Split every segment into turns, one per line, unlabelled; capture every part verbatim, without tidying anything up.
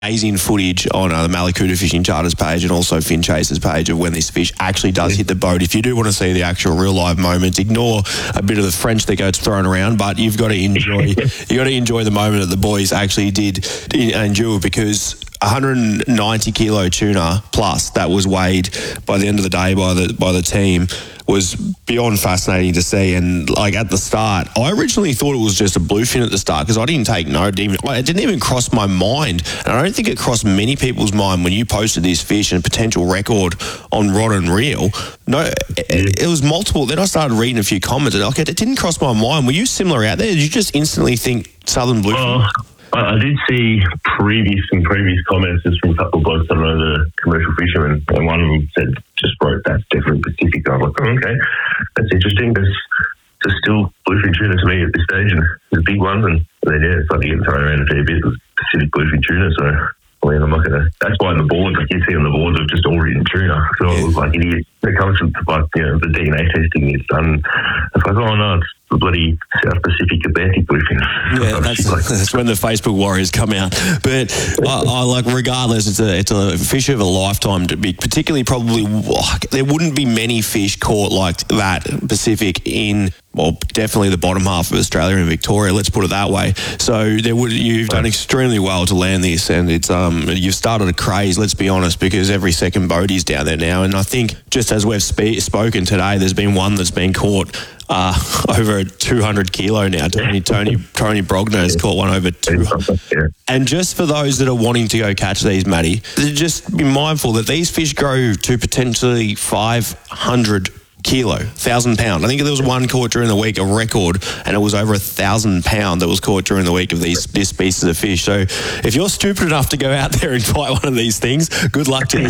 amazing footage on uh, the Malakuta Fishing Charters page and also Fin Chaser's page of when this fish actually does hit the boat. If you do want to see the actual real live moments, ignore a bit of the French that gets thrown around, but you've got to enjoy you got to enjoy the moment that the boys actually did endure, because one hundred ninety kilo tuna plus that was weighed by the end of the day by the by the team was beyond fascinating to see. And like at the start, I originally thought it was just a bluefin at the start because I didn't take note. Even it didn't even cross my mind, and I don't think it crossed many people's mind when you posted this fish and a potential record on Rod and Reel. No, it, it was multiple. Then I started reading a few comments, and okay, it didn't cross my mind. Were you similar out there? Did you just instantly think southern bluefin?
Oh. I did see previous some previous comments just from a couple of blokes that know the commercial fishermen, and one of them said, just wrote, that's definitely Pacific. I was like, oh, okay, that's interesting. There's, there's still bluefin tuna to me at this stage, and there's big ones, and then, yeah, it's like getting thrown around a fair bit with Pacific bluefin tuna, so I mean, I'm not going to, that's why on the boards, like you see on the boards, I've just all written tuna, so yeah. I was like idiot. When it comes to like, you know, the D N A testing it's done, it's like, oh no, it's the bloody South Pacific Atlantic bluefin.
Yeah, that's, like, that's when the Facebook warriors come out. But I, I like, regardless, it's a it's a fish of a lifetime to be, particularly probably, there wouldn't be many fish caught like that Pacific in, well, definitely the bottom half of Australia and Victoria, let's put it that way. So there would you've done extremely well to land this, and it's um you've started a craze, let's be honest, because every second boat is down there now. And I think just as we've spe- spoken today, there's been one that's been caught uh, over two hundred kilo now. Tony Tony Tony Brogner has caught one over two hundred. And just for those that are wanting to go catch these, Matty, just be mindful that these fish grow to potentially five hundred kilo, thousand pound. I think there was one caught during the week, a record, and it was over a thousand pound that was caught during the week of these this species of fish. So if you're stupid enough to go out there and fight one of these things, good luck to you.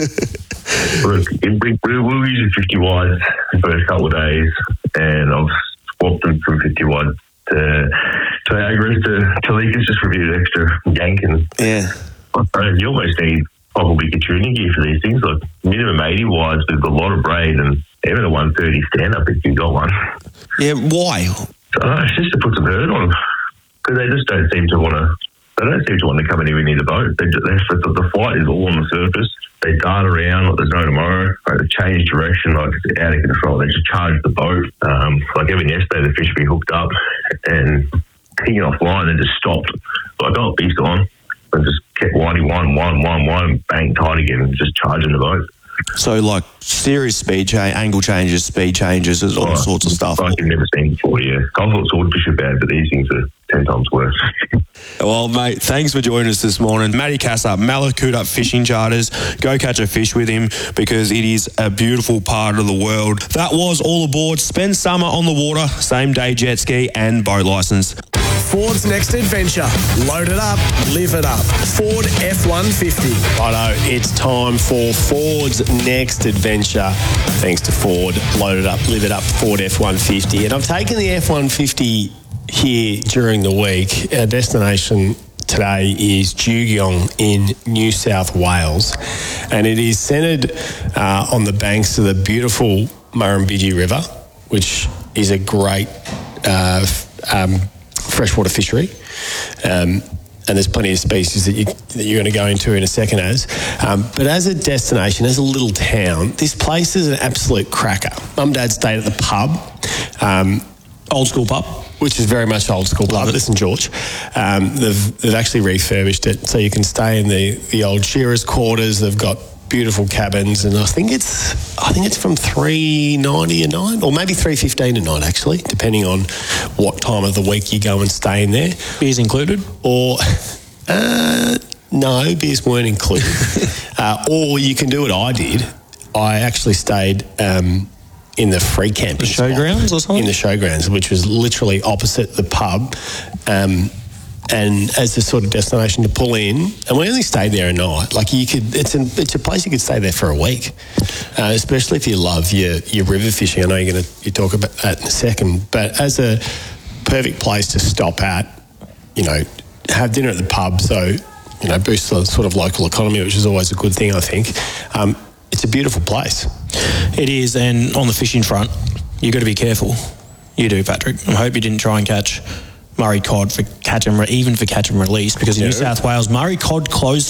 Look, we, we were using fifty wides the first couple of days, and I've swapped them from fifty wide to to Agris to Talikas just for a bit of extra yank. And
yeah,
you almost need probably good tuning gear for these things, like minimum eighty wides with a lot of braid, and even a one thirty stand up if you got one.
Yeah, why?
Uh, it's just to put some hurt on them, because they just don't seem to want to. They don't seem to want to come anywhere near the boat. They, they, the, the flight is all on the surface. They dart around like there's no tomorrow. Like they change direction like it's out of control. They just charge the boat. Um, like even yesterday, the fish would be hooked up and kicking offline and just stopped. So I got beast on and just kept winding one, one, one, one, bang, tight again, and just charging the boat.
So, like, serious speed change, angle changes, speed changes, there's all oh, sorts of stuff.
Like you've never seen before, yeah. I thought swordfish are bad, but these things are ten times worse.
Well, mate, thanks for joining us this morning. Matty Cassup, Malakuta Fishing Charters. Go catch a fish with him, because it is a beautiful part of the world. That was all aboard. Spend summer on the water, same day jet ski and boat licence.
Ford's next adventure. Load it up, live it up. Ford F one fifty.
Righto, it's time for Ford's next adventure. Thanks to Ford. Load it up, live it up, Ford F one fifty. And I've taken the F one fifty here during the week. Our destination today is Jugeong in New South Wales. And it is centred uh, on the banks of the beautiful Murrumbidgee River, which is a great uh, um, freshwater fishery. Um, and there's plenty of species that, you, that you're going to go into in a second as. Um, but as a destination, as a little town, this place is an absolute cracker. Mum and Dad stayed at the pub, um, old school pub, which is very much old school pub. Listen, George. Um, they've, they've actually refurbished it so you can stay in the, the old shearers' quarters. They've got beautiful cabins, and I think it's I think it's from three ninety a night, or maybe three fifteen a night, actually, depending on what time of the week you go and stay in there.
Beers included,
or uh, no, beers weren't included. uh, or you can do what I did. I actually stayed um, in the free camping
the showgrounds or something.
In the showgrounds, which was literally opposite the pub. Um, And as a sort of destination to pull in, and we only stayed there a night. Like you could, it's an, it's a place you could stay there for a week, uh, especially if you love your your river fishing. I know you're going to you talk about that in a second, but as a perfect place to stop at, you know, have dinner at the pub, so you know, boost the sort of local economy, which is always a good thing, I think. Um, it's a beautiful place.
It is, and on the fishing front, you've got to be careful. You do, Patrick. I hope you didn't try and catch Murray cod for catch and re- even for catch and release, because in yeah. New South Wales, Murray cod closed